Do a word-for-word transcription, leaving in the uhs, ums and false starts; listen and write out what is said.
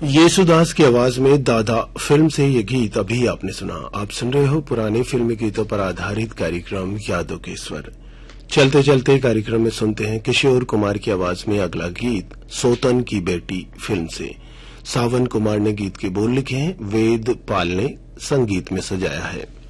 येसुदास की आवाज में दादा फिल्म से ये गीत अभी आपने सुना। आप सुन रहे हो पुराने फिल्मी गीतों पर आधारित कार्यक्रम यादों के स्वर। चलते चलते कार्यक्रम में सुनते हैं किशोर कुमार की आवाज में अगला गीत सोतन की बेटी फिल्म से। सावन कुमार ने गीत के बोल लिखे हैं, वेद पाल ने संगीत में सजाया है।